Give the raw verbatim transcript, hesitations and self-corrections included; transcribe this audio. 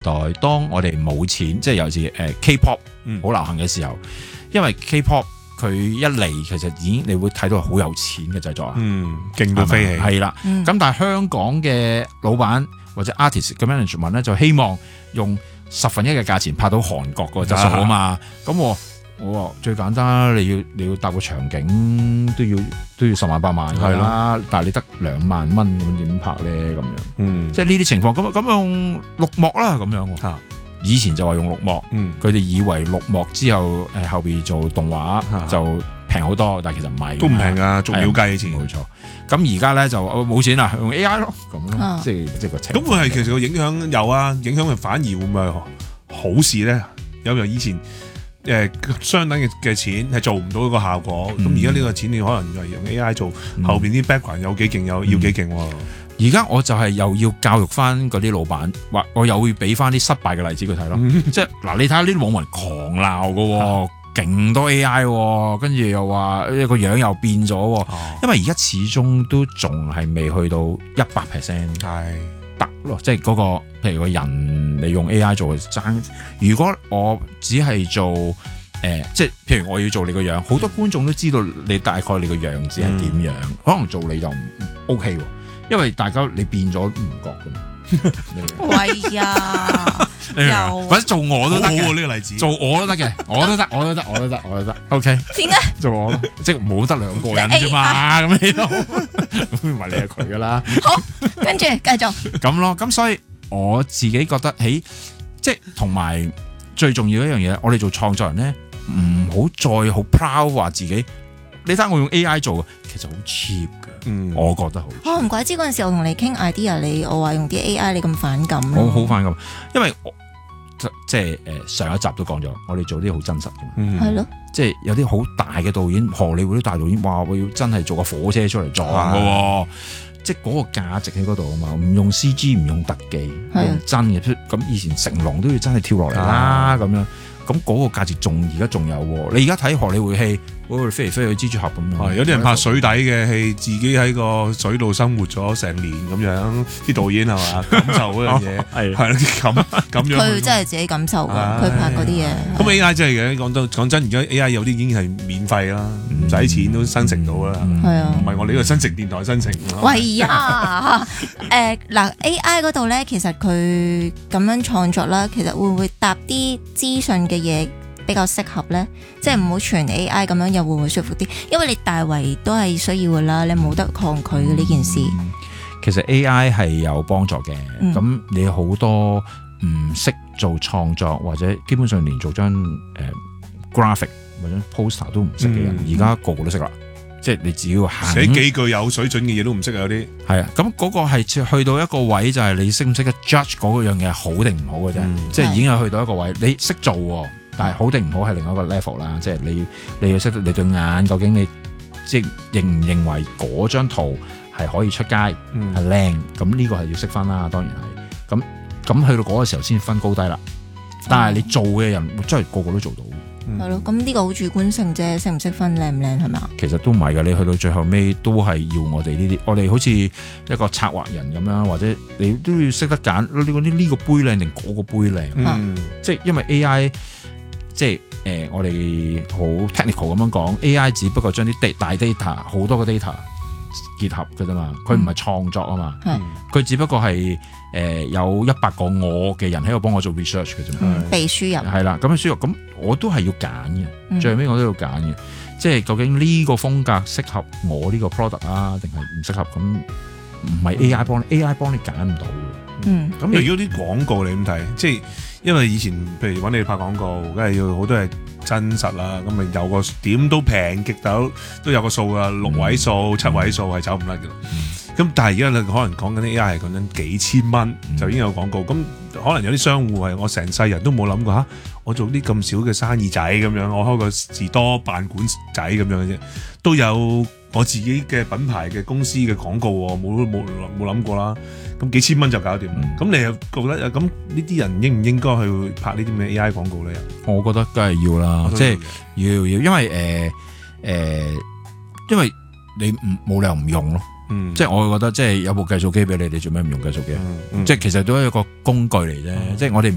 代，當我哋冇錢，即係尤其是誒 K-pop 好流行嘅時候，因為 K-pop 佢一嚟其實已經你會睇到好有錢嘅製作啊， 嗯，勁到飛起， 係啦。咁、嗯、但係香港嘅老闆或者 artist 嘅 management 咧，就希望用十分一嘅價錢拍到韓國個質素啊嘛。咁、啊、我我話最簡單，你要你要搭個場景都要都要十萬八萬㗎啦，但係你得兩萬蚊咁點拍咧咁樣？嗯，即係呢啲情況咁咁用綠幕啦咁樣。啊，以前就話用綠幕，佢、嗯、哋以為綠幕之後誒後邊做動畫、啊、就平好多，但係其實唔係， 都唔平啊，仲要計錢。 冇錯。咁而家咧就冇錢啦，用 A I 咯，咁咯、啊，即係即係個情況。 咁會係其實個影響有啊，影響係反而會唔會好事咧？有冇以前？誒、呃、相等嘅嘅錢係做唔到嗰個效果，咁而家呢個錢你可能係用 A I 做，嗯、後邊啲 background 有幾勁，有要幾勁喎。 而家我就係又要教育翻嗰啲老闆，或我又會俾翻啲失敗嘅例子佢睇咯。嗯、即係嗱，你睇下呢啲網民狂鬧嘅，勁、啊、多 A I， 跟住又話個樣又變咗、啊，因為而家始終都仲係未去到一百 percent 係得咯，即係嗰個。譬如個人你用 A I 做爭，如果我只係做誒、呃，即係譬如我要做你個樣，好多觀眾都知道你大概你個樣子係點樣、嗯，可能做你就唔 OK 喎，因為大家你變咗唔覺㗎嘛。 喂呀，又或者做我都得嘅， 呢個例子做我都得嘅，我都得，我都得，我都得，我都得。OK， 點解做我咯？即係冇得兩個人啫嘛，咁你都咁唔係你係佢㗎啦。 好，跟住繼續咁咯，咁所以。我自己覺得，喺即係同埋最重要一樣嘢，我哋做創作人咧，唔好再好 proud 話自己。你睇我用 A I 做嘅，其實好 cheap 嘅，嗯，我覺得好。 哦，唔怪之嗰陣時我同你傾 idea， 你我話用啲 A I， 你咁反感。 我好反感，因為我即係誒上一集都講咗，我哋做啲好真實嘅， 嗯，係咯， 即係有啲好大嘅導演，荷里活啲大導演話我要真係做個火車出嚟撞嘅喎。即係嗰個價值喺嗰度啊嘛，唔用 C G 唔用特技，用真嘅。咁以前成龍都要真係跳落嚟啦，咁樣。咁嗰個價值仲而家仲有喎。你而家睇荷里活戲，嗰個飛嚟飛去蜘蛛俠咁樣。 有啲人拍水底嘅戲，自己喺個水度生活咗成年咁樣，啲導演係嘛感受嗰樣嘢，係係咁咁樣。 佢真係自己感受㗎，佢拍嗰啲嘢。 咁 A I 真係嘅，講真講真，而家 A I 有啲已經係免費啦，唔使錢都生成到啦。係啊，唔係我哋呢個新城電台生成。 喂呀，誒嗱 A I 嗰度咧，其實佢咁樣創作啦，其實會唔會搭啲資訊嘅嘢比較適合咧？即係唔好全 A I 咁樣，又會唔會舒服啲？因為你大圍都係需要噶啦，你冇得抗拒嘅呢件事。 其實 A I 係有幫助嘅，咁、嗯、你好多唔識做創作或者基本上連做張誒、呃、graphic 或者 poster 都唔識嘅人，而、嗯、家個個都識啦。即係你只要寫幾句有水準嘅嘢都唔識啊！有啲係啊，咁嗰個係去到一個位，就係你識唔識得 judge 嗰樣嘢好定唔好嘅啫、嗯。即係已經係去到一個位，你識做，但係好定唔好係另一個 level 啦。即係你你要識得你對眼究竟你即係認唔認為嗰張圖係可以出街係靚？咁呢個係要識分啦，當然係。咁咁去到嗰個時候先分高低啦。但係你做嘅人真係個個都做到。 係咯，咁呢個好主觀性啫，識唔識分靚唔靚係咪啊？ 其實都唔係㗎，你去到最後尾都係要我哋呢啲，我哋好似一個策劃人咁樣，或者你都要識得揀，你覺得呢個杯靚定嗰個杯靚？嗯，即係因為 A I， 即係誒、呃、我哋好 technical 咁樣講 ，A I 只不過將啲大 data 好多個 data 結合㗎啫嘛，佢唔係創作啊嘛，佢、嗯、只不過係誒、呃、有一百個我嘅人喺度幫我做 research 嘅啫嘛， 被輸入係啦，咁樣輸入咁我都係要揀嘅、嗯，最尾我都要揀嘅，即係究竟呢個風格適合我呢個 product 啊，定係唔適合？咁唔係 A I 幫你、嗯、A I 幫你揀唔到嘅。嗯， 咁如果啲廣告你點睇？即係因為以前譬如揾你拍廣告，梗係要好多係真實啦，咁咪有個點都平極到都有個數噶，六位數、嗯、七位數係走唔甩嘅。咁、嗯、但係而家你可能講緊啲 A I 係講緊幾千蚊就已經有廣告，咁、嗯、可能有啲商戶係我成世人都冇諗過嚇，我做啲咁少嘅生意仔咁樣，我開個士多辦館仔咁樣嘅啫，都有我自己嘅品牌嘅公司嘅廣告喎，冇冇冇諗過啦。咁幾千蚊就搞掂，咁、嗯、你又覺得咁呢啲人應唔應該去拍呢啲咩 A I 廣告咧？ 我覺得梗係要啦，即係要要，因為誒誒、呃呃，因為你唔冇理由唔用咯。嗯，即係我會覺得，即係有部計數機俾你，你做咩唔用計數機？嗯嗯、即係其實都係一個工具嚟啫、嗯，即係我哋。